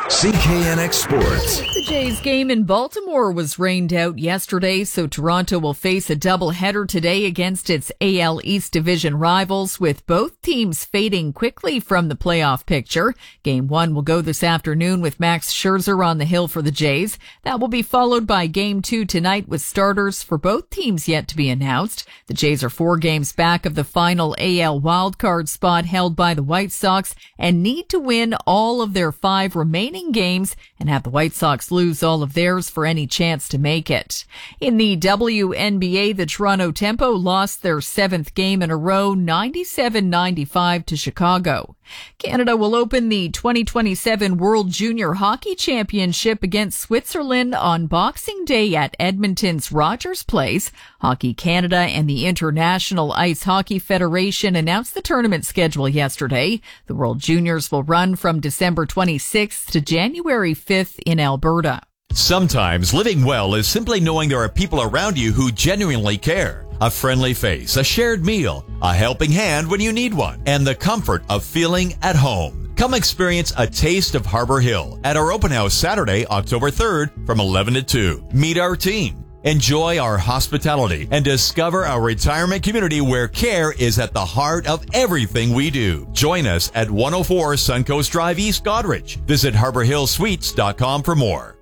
CKNX Sports. The Jays game in Baltimore was rained out yesterday, so Toronto will face a doubleheader today against its AL East Division rivals, with both teams fading quickly from the playoff picture. Game 1 will go this afternoon with Max Scherzer on the hill for the Jays. That will be followed by Game 2 tonight with starters for both teams yet to be announced. The Jays are 4 games back of the final AL wildcard spot held by the White Sox and need to win all of their 5 remaining games and have the White Sox lose all of theirs for any chance to make it. In the WNBA, the Toronto Tempo lost their 7th game in a row, 97-95 to Chicago. Canada will open the 2027 World Junior Hockey Championship against Switzerland on Boxing Day at Edmonton's Rogers Place. Hockey Canada and the International Ice Hockey Federation announced the tournament schedule yesterday. The World Juniors will run from December 26th to January 5th in Alberta. Sometimes living well is simply knowing there are people around you who genuinely care. A friendly face, a shared meal, a helping hand when you need one, and the comfort of feeling at home. Come experience a taste of Harbor Hill at our open house Saturday, October 3rd from 11 to 2. Meet our team. Enjoy our hospitality and discover our retirement community where care is at the heart of everything we do. Join us at 104 Suncoast Drive East, Goderich. Visit HarborHillSuites.com for more.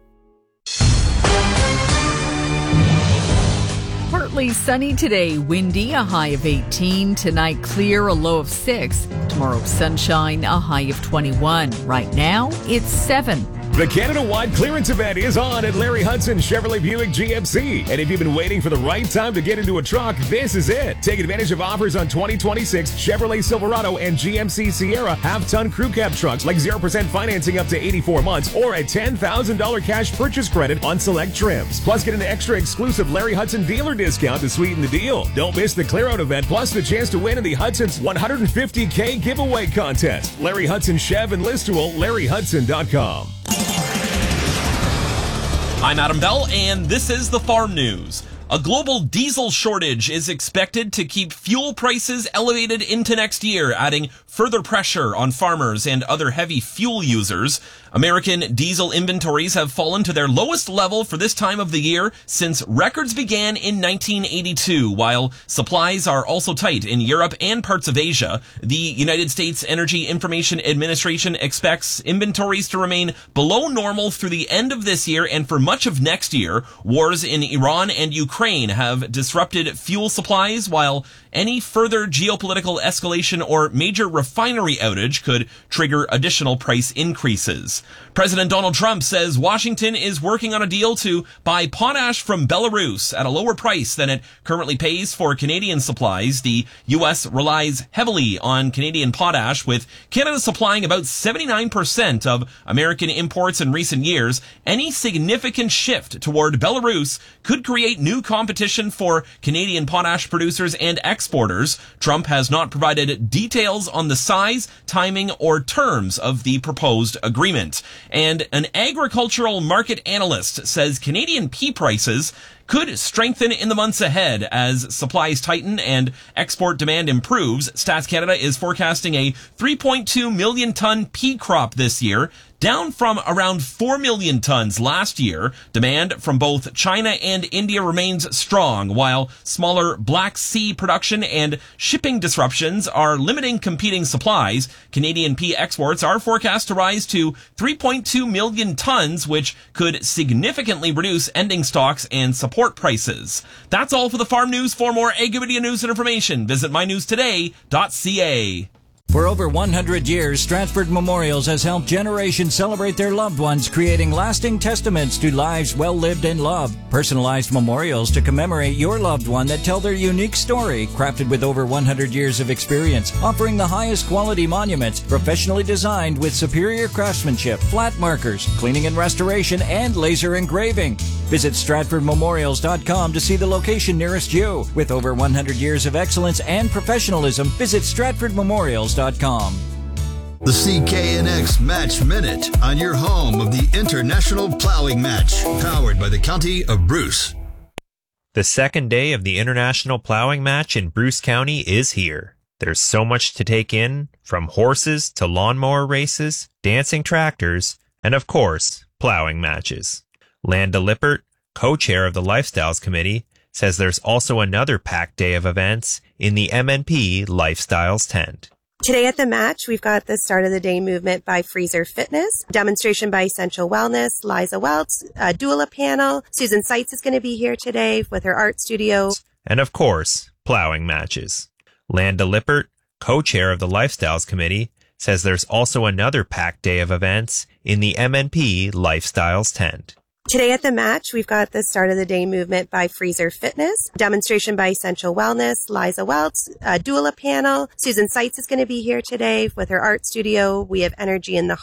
Partly sunny today, windy, a high of 18. Tonight, clear, a low of 6. Tomorrow, sunshine, a high of 21. Right now, it's 7. The Canada-wide clearance event is on at Larry Hudson Chevrolet Buick GMC. And if you've been waiting for the right time to get into a truck, this is it. Take advantage of offers on 2026 Chevrolet Silverado and GMC Sierra half-ton crew cab trucks, like 0% financing up to 84 months or a $10,000 cash purchase credit on select trims. Plus, get an extra exclusive Larry Hudson dealer discount to sweeten the deal. Don't miss the clear-out event, plus the chance to win in the Hudson's $150K giveaway contest. Larry Hudson Chev and list tool, LarryHudson.com. I'm Adam Bell, and this is the Farm News. A global diesel shortage is expected to keep fuel prices elevated into next year, adding further pressure on farmers and other heavy fuel users. American diesel inventories have fallen to their lowest level for this time of the year since records began in 1982, while supplies are also tight in Europe and parts of Asia. The United States Energy Information Administration expects inventories to remain below normal through the end of this year and for much of next year. Wars in Iran and Ukraine have disrupted fuel supplies, while any further geopolitical escalation or major refinery outage could trigger additional price increases. President Donald Trump says Washington is working on a deal to buy potash from Belarus at a lower price than it currently pays for Canadian supplies. The U.S. relies heavily on Canadian potash, with Canada supplying about 79% of American imports in recent years. Any significant shift toward Belarus could create new competition for Canadian potash producers and exporters. Trump has not provided details on the size, timing, or terms of the proposed agreement. And an agricultural market analyst says Canadian pea prices could strengthen in the months ahead as supplies tighten and export demand improves. Stats Canada is forecasting a 3.2 million ton pea crop this year, down from around 4 million tons last year. Demand from both China and India remains strong, while smaller Black Sea production and shipping disruptions are limiting competing supplies. Canadian pea exports are forecast to rise to 3.2 million tons, which could significantly reduce ending stocks and support prices. That's all for the Farm News. For more Agrimedia news and information, visit mynewstoday.ca. For over 100 years, Stratford Memorials has helped generations celebrate their loved ones, creating lasting testaments to lives well lived and loved. Personalized memorials to commemorate your loved one that tell their unique story, crafted with over 100 years of experience, offering the highest quality monuments, professionally designed with superior craftsmanship, flat markers, cleaning and restoration, and laser engraving. Visit StratfordMemorials.com to see the location nearest you. With over 100 years of excellence and professionalism, visit StratfordMemorials.com. The CKNX Match Minute on your home of the International Plowing Match, powered by the County of Bruce. The second day of the International Plowing Match in Bruce County is here. There's so much to take in, from horses to lawnmower races, dancing tractors, And of course, plowing matches. Landa Lippert, co-chair of the Lifestyles Committee, says there's also another packed day of events in the MNP Lifestyles tent. Today at the match, we've got the start of the day movement by Freezer Fitness, demonstration by Essential Wellness, Liza Welts, a doula panel. Susan Seitz is going to be here today with her art studio. And of course, plowing matches. Landa Lippert, co-chair of the Lifestyles Committee, says there's also another packed day of events in the MNP Lifestyles tent. Today at the match, we've got the start of the day movement by Freezer Fitness, demonstration by Essential Wellness, Liza Welts, a doula panel. Susan Seitz is going to be here today with her art studio. We have Energy in the